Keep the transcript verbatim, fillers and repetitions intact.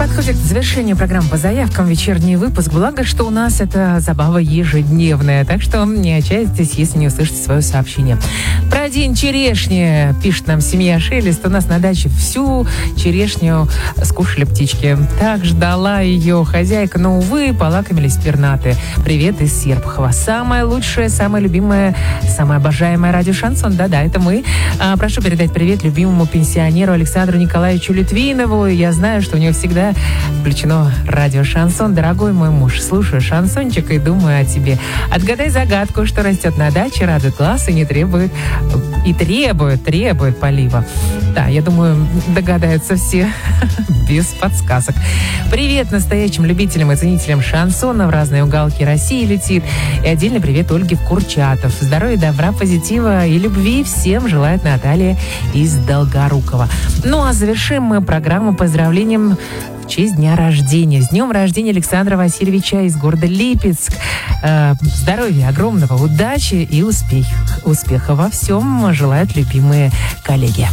Подходит к завершению программы по заявкам вечерний выпуск. Благо, что у нас это забава ежедневная. Так что не отчаивайтесь, если не услышите свое сообщение. Про день черешни пишет нам семья Шелест. У нас на даче всю черешню скушали птички. Так ждала ее хозяйка, но, увы, полакомились пернатые. Привет из Серпухова. Самое лучшее, самое любимое, самое обожаемое радио «Шансон». Да-да, это мы. А, прошу передать привет любимому пенсионеру Александру Николаевичу Литвинову. Я знаю, что у него всегда включено радио «Шансон». Дорогой мой муж, слушаю шансончик и думаю о тебе. Отгадай загадку, что растет на даче, радует глаз и не требует, и требует, требует полива. Да, я думаю, догадаются все без подсказок. Привет настоящим любителям и ценителям шансона в разные уголки России летит. И отдельный привет Ольге в Курчатов. Здоровья, добра, позитива и любви всем желает Наталья из Долгорукова. Ну а завершим мы программу поздравлением в честь дня рождения. С днем рождения Александра Васильевича из города Липецк. Э, здоровья огромного, удачи и успех, успеха во всем желают любимые коллеги.